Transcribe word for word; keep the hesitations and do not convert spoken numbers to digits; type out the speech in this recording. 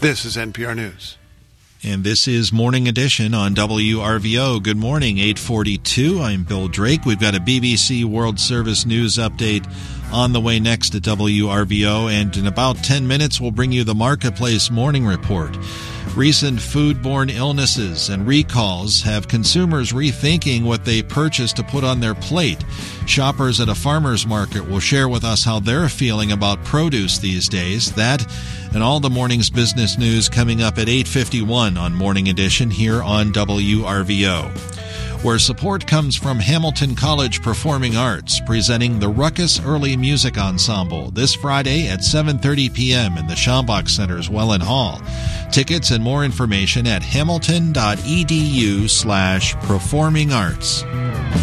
This is N P R News. And this is Morning Edition on W R V O. Good morning, eight forty-two. I'm Bill Drake. We've got a B B C World Service News update on the way next at W R V O. And in about ten minutes, we'll bring you the Marketplace Morning Report. Recent foodborne illnesses and recalls have consumers rethinking what they purchase to put on their plate. Shoppers at a farmer's market will share with us how they're feeling about produce these days. That and all the morning's business news coming up at eight fifty-one on Morning Edition here on W R V O. Where support comes from Hamilton College Performing Arts, presenting the Ruckus Early Music Ensemble this Friday at seven thirty p.m. in the Schambach Center's Welland Hall. Tickets and more information at hamilton.edu slash performing arts.